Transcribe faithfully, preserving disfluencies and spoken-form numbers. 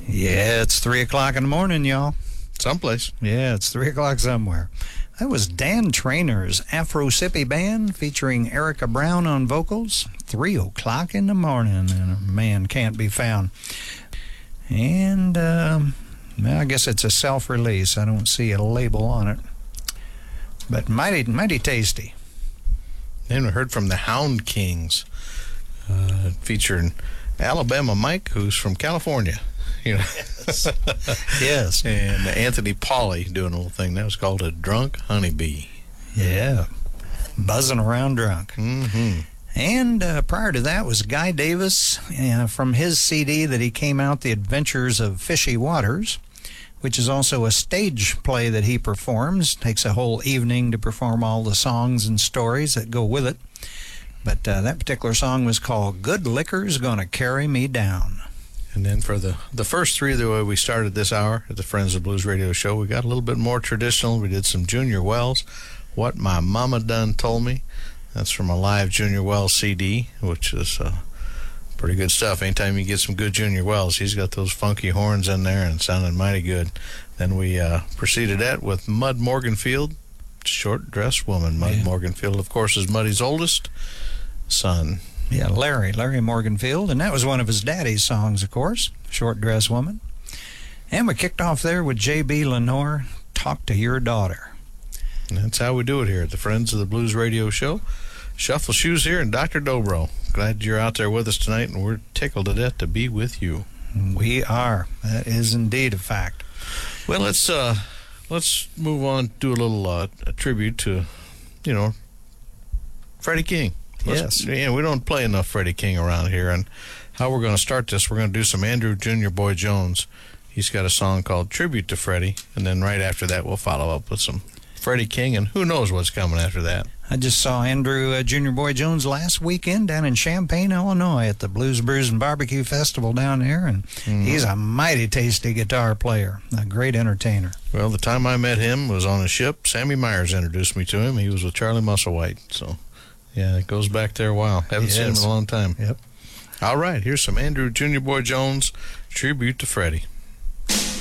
Yeah, it's three o'clock in the morning, y'all. Someplace. Yeah, it's three o'clock somewhere. That was Dan Trainor's Afro-Sippy Band featuring Erica Brown on vocals. Three o'clock in the morning, and a man can't be found. And, um, well, I guess it's a self-release. I don't see a label on it. But mighty, mighty tasty. Then we heard from the Hound Kings, uh, featuring Alabama Mike, who's from California. You know? Yes. Yes. And Anthony Pauley doing a little thing. That was called A Drunk Honeybee. Yeah. Buzzing around drunk. Mm-hmm. And uh, prior to that was Guy Davis uh, from his C D that he came out, The Adventures of Fishy Waters, which is also a stage play that he performs. Takes a whole evening to perform all the songs and stories that go with it. But uh, that particular song was called Good Liquor's Gonna Carry Me Down. And then for the, the first three, the way we started this hour at the Friends of Blues Radio Show, we got a little bit more traditional. We did some Junior Wells, What My Mama Done Told Me. That's from a live Junior Wells C D, which is uh, pretty good stuff. Anytime you get some good Junior Wells, he's got those funky horns in there and sounding mighty good. Then we uh, proceeded that with Mud Morganfield, Short Dressed Woman. Mud yeah. Morganfield, of course, is Muddy's oldest son. Yeah, Larry, Larry Morganfield, and that was one of his daddy's songs, of course, Short Dress Woman. And we kicked off there with J B. Lenore, Talk to Your Daughter. And that's how we do it here at the Friends of the Blues Radio Show. Shuffle Shoes here and Doctor Dobro. Glad you're out there with us tonight, and we're tickled to death to be with you. We are. That is indeed a fact. Well, let's uh, let's move on, do a little uh, a tribute to, you know, Freddie King. Let's, yes. Yeah, we don't play enough Freddie King around here. And how we're going to start this, we're going to do some Andrew Junior Boy Jones. He's got a song called Tribute to Freddie. And then right after that, we'll follow up with some Freddie King. And who knows what's coming after that. I just saw Andrew uh, Junior Boy Jones last weekend down in Champaign, Illinois at the Blues, Brews, and Barbecue Festival down there. And mm-hmm. he's a mighty tasty guitar player, a great entertainer. Well, the time I met him was on a ship. Sammy Myers introduced me to him. He was with Charlie Musselwhite, so... yeah, it goes back there a while. Haven't yes. seen him in a long time. Yep. All right, here's some Andrew Junior Boy Jones, Tribute to Freddie.